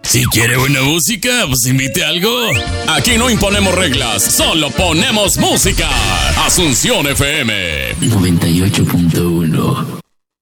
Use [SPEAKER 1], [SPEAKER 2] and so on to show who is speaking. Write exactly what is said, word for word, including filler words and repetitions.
[SPEAKER 1] Si quiere buena música, pues invite algo. Aquí no imponemos reglas, solo ponemos música. Asunción F M
[SPEAKER 2] noventa y ocho punto uno.